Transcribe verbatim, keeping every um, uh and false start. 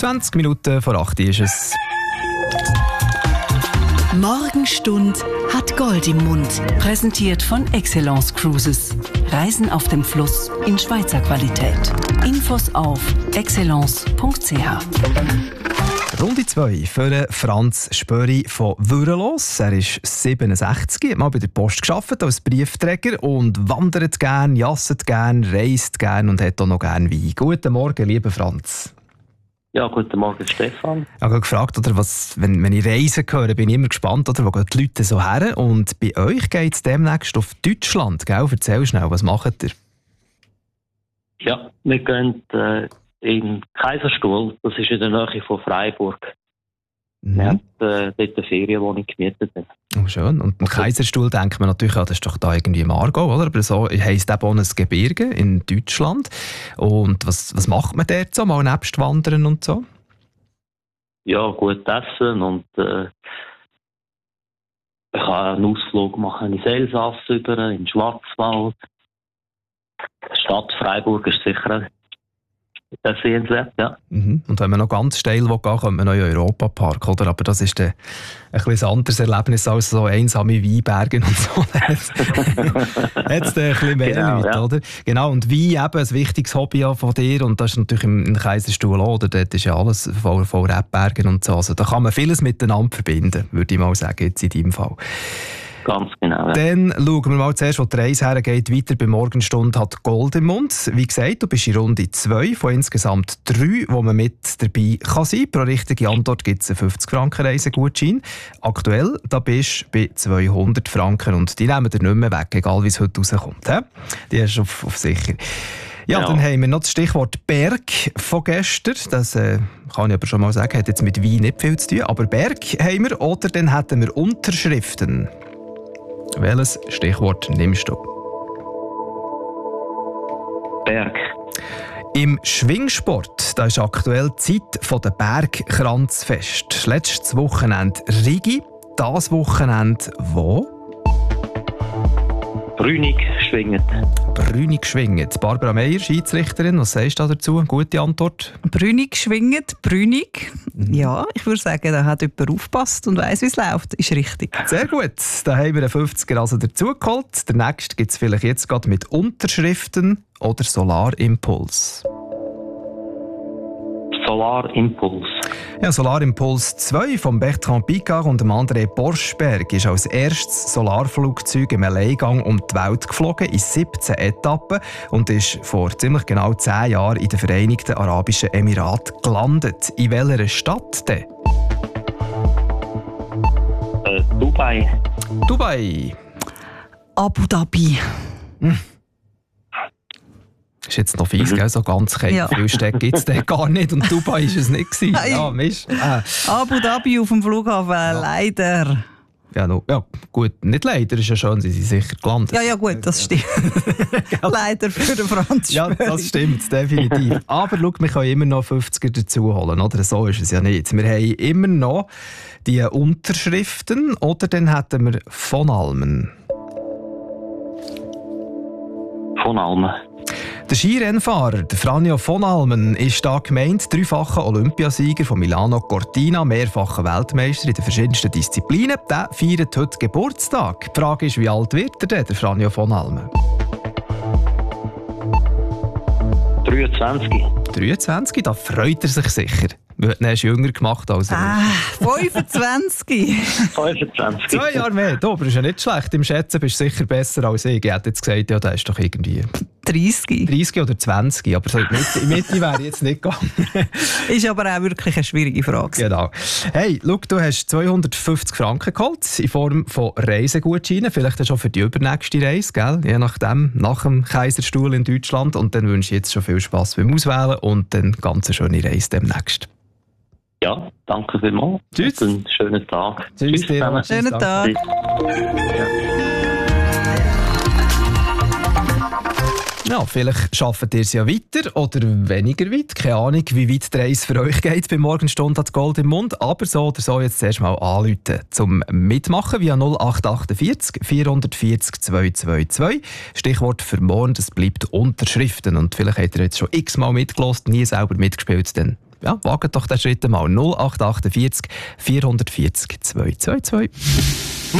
zwanzig Minuten vor acht ist es. Morgenstund hat Gold im Mund. Präsentiert von Excellence Cruises. Reisen auf dem Fluss in Schweizer Qualität. Infos auf excellence punkt c h. Runde zwei für Franz Spöri von Würrelos. Er ist siebenundsechzig, hat mal bei der Post gearbeitet als Briefträger und wandert gern, jasset gern, reist gern und hat auch noch gern Wein. Guten Morgen, lieber Franz. Ja, guten Morgen, Stefan. Ich habe gefragt, oder was, wenn, wenn ich Reisen höre, bin ich immer gespannt, oder, wo gehen die Leute so her? Und bei euch geht es demnächst auf Deutschland, gell? Erzähl schnell, was macht ihr? Ja, wir gehen äh, in Kaiserstuhl, das ist in der Nähe von Freiburg. Mhm. Wir haben äh, dort eine Ferienwohnung gemietet. Oh, schön. Und ein Kaiserstuhl denkt man natürlich, ja, das ist doch da irgendwie im Aargau, oder? Aber so heisst eben auch ein Gebirge in Deutschland. Und was, was macht man dort so, mal nebst Wandern und so? Ja, gut essen und äh, ich kann einen Ausflug machen ins Elsass über, in den Schwarzwald. Die Stadt Freiburg ist sicher das sehenswert, ja. Mhm. Und wenn man noch ganz steil will, gehen, kommt man noch in den Europapark, oder? Aber das ist ein, ein bisschen anderes Erlebnis als so einsame Weinberge und so. Jetzt ein bisschen mehr Genau, Leute, ja. oder? Genau, und Wein eben ein wichtiges Hobby von dir und das ist natürlich im, im Kaiserstuhl auch, oder? Dort ist ja alles voll, voll Rebbergen und so. Also da kann man vieles miteinander verbinden, würde ich mal sagen, jetzt in deinem Fall. Ganz genau, ja. Dann schauen wir mal zuerst, wo die Reise hergeht. Weiter bei Morgenstund hat Gold im Mund. Wie gesagt, du bist in Runde zwei von insgesamt drei, wo man mit dabei kann sein. Pro richtige Antwort gibt es einen fünfzig Franken Reisegutschein. Aktuell da bist du bei zweihundert Franken und die nehmen dir nicht mehr weg, egal wie es heute rauskommt. He? Die hast du auf, auf sicher. Ja, Ja. dann haben wir noch das Stichwort Berg von gestern. Das äh, kann ich aber schon mal sagen, hat jetzt mit Wein nicht viel zu tun. Aber Berg haben wir oder dann hätten wir Unterschriften. Welches Stichwort nimmst du? Berg. Im Schwingsport, da ist aktuell die Zeit von der Bergkranzfest. Letztes Wochenende Rigi, das Wochenende wo? Brünig schwingend. Brünig schwingend. Barbara Meier, Schiedsrichterin, was sagst du dazu? Gute Antwort. Brünig schwingend, brünig. Ja, ich würde sagen, da hat jemand aufgepasst und weiss, wie es läuft. Ist richtig. Sehr gut. Da haben wir einen fünfziger also dazu geholt. Der nächste gibt es vielleicht jetzt gerade mit Unterschriften oder Solarimpuls. Solarimpuls. Ja, Solarimpuls zwei von Bertrand Piccard und dem André Borschberg ist als erstes Solarflugzeug im Alleingang um die Welt geflogen in siebzehn Etappen und ist vor ziemlich genau zehn Jahren in den Vereinigten Arabischen Emiraten gelandet. In welcher Stadt denn? Äh, Dubai. Dubai. Abu Dhabi. Das ist jetzt noch fies, gell? So ganz kein Ja. viele Städte gibt es dort gar nicht und Dubai war es nicht gewesen. Nein. Ja, Mist. Äh. Abu Dhabi auf dem Flughafen, leider. Ja, no, ja, gut, nicht leider, ist ja schön, sie sind sicher gelandet. Ja, ja, gut, das stimmt. Leider für den Franz Ja, Spöri. das stimmt, definitiv. Aber schau, wir können immer noch fünfziger dazu holen, oder? So ist es ja nicht. Wir haben immer noch die Unterschriften, oder dann hätten wir von Almen. Von Almen. Der Skirennfahrer der Franjo von Almen ist da gemeint, dreifacher Olympiasieger von Milano Cortina, mehrfacher Weltmeister in den verschiedensten Disziplinen. Der feiert heute Geburtstag. Die Frage ist, wie alt wird er denn, der Franjo von Almen? dreiundzwanzig. dreiundzwanzig, da freut er sich sicher. Du hast jünger gemacht als er. Ah, fünfundzwanzig. fünfundzwanzig. Zwei Jahre mehr, du, aber ist ja nicht schlecht. Im Schätzen bist du sicher besser als ich. Ich hätte jetzt gesagt, ja, der ist doch irgendwie dreißig. dreißig oder zwanzig, aber so in die Mitte, in die Mitte wäre ich jetzt nicht gegangen. Ist aber auch wirklich eine schwierige Frage. Genau. Hey, schau, du hast zweihundertfünfzig Franken geholt in Form von Reisegutscheinen. Vielleicht schon für die übernächste Reise, gell? Je nachdem, nach dem Kaiserstuhl in Deutschland. Und dann wünsche ich jetzt schon viel Spass beim Auswählen und dann ganz eine schöne Reise demnächst. Ja, danke vielmals. Tschüss. Einen schönen Tag. Tschüss, dir. zusammen. Schönen Tag. Ja, vielleicht arbeitet ihr es ja weiter oder weniger weit. Keine Ahnung, wie weit die Reise für euch geht. Bei Morgenstund hat Gold im Mund. Aber so oder so jetzt zuerst mal anrufen zum Mitmachen via null acht achtundvierzig vierhundertvierzig zweihundertzweiundzwanzig. Stichwort für morgen, das bleibt Unterschriften. Und vielleicht habt ihr jetzt schon x-mal mitgelost, nie selber mitgespielt, dann ja, wagt doch den Schritt mal. null acht acht vier vier vier null zwei zwei zwei.